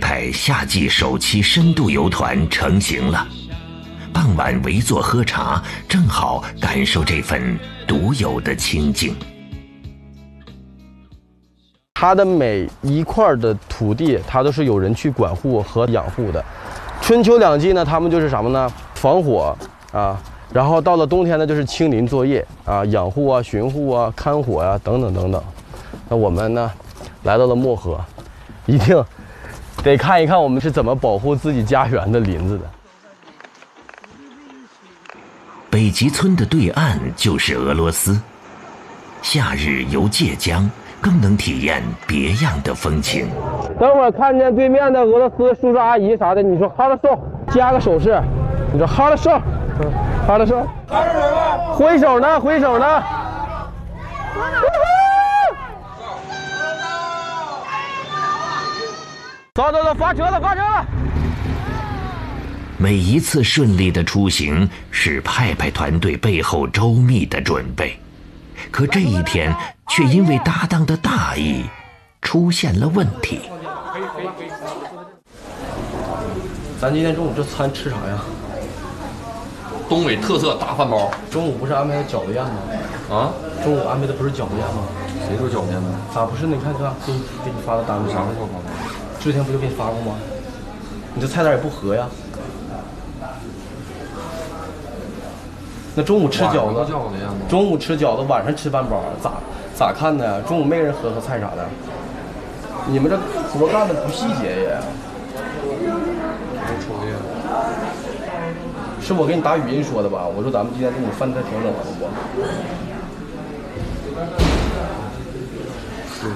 派夏季首期深度游团成型了。傍晚围坐喝茶，正好感受这份独有的清静。 它的每一块的土地，它都是有人去管护和养护的。春秋两季呢，他们就是什么呢？防火啊，然后到了冬天呢，就是清林作业啊，养护啊、巡护啊、看火啊等等等等。那我们呢，来到了漠河，一定得看一看我们是怎么保护自己家园的林子的。 北极村的对岸就是俄罗斯，夏日游界江更能体验别样的风情。 等会儿看见对面的俄罗斯叔叔阿姨啥的，你说哈了手，加个手势，你说哈了手，哈了手，挥手呢，挥手呢。走走走，发车了，发车了！ 每一次顺利的出行是派派团队背后周密的准备，可这一天却因为搭档的大意出现了问题。 咱今天中午这餐吃啥呀？ 东北特色大饭包。 中午不是安排的饺子宴吗？ 啊？ 中午安排的不是饺子宴吗？ 谁说饺子面的？ 咋不是？你看看，给你发的单子啥？之前不就给你发过吗？你这菜单也不合呀。那中午吃饺子，中午吃饺子，晚上吃饭包，咋看呢？中午没人喝菜啥的。你们这活干的不细节也。是我给你打语音说的吧？我说咱们今天中午饭菜调整完了不？是。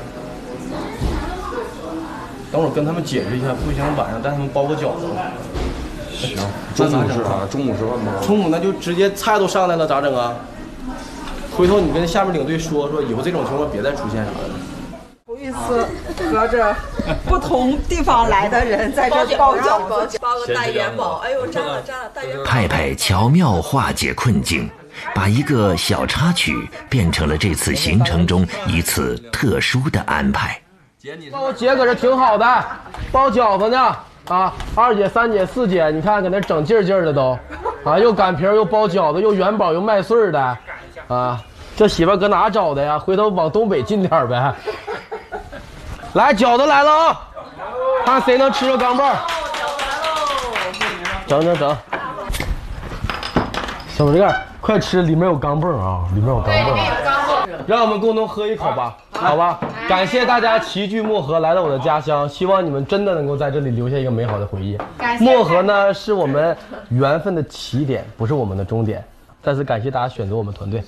等会儿跟他们解释一下，不行晚上带他们包个饺子。 行，中午是啥？中午吃饭包。 中午那就直接菜都上来了，咋整啊？回头你跟下面领队说，以后这种情况别再出现啥的。 头一次和着不同地方来的人在这包饺子， 包个大元宝，哎呦，粘了大元宝。 派派巧妙化解困境，把一个小插曲变成了这次行程中一次特殊的安排。 我姐搁这挺好的，包饺子呢。啊，二姐、三姐、四姐，你看搁那整劲儿的都，啊，又擀皮又包饺子，又元宝又麦穗的，啊，这媳妇搁哪找的呀？回头往东北进点呗。来，饺子来了啊！看谁能吃着钢镚。整。小拇指盖，快吃，里面有钢镚啊，里面有钢镚。让我们共同喝一口吧，好吧？感谢大家齐聚漠河来到我的家乡，希望你们真的能够在这里留下一个美好的回忆。漠河呢是我们缘分的起点，不是我们的终点。再次感谢大家选择我们团队。